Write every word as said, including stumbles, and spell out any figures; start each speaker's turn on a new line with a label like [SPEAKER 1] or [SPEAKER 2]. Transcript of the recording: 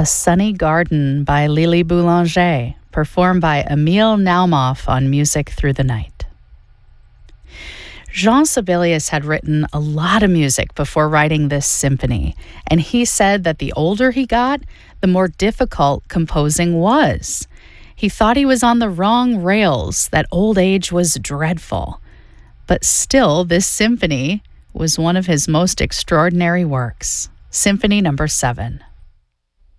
[SPEAKER 1] A Sunny Garden by Lily Boulanger, performed by Emil Naumoff on Music Through the Night. Jean Sibelius had written a lot of music before writing this symphony, and he said that the older he got, the more difficult composing was. He thought he was on the wrong rails, that old age was dreadful. But still, this symphony was one of his most extraordinary works. Symphony number seven.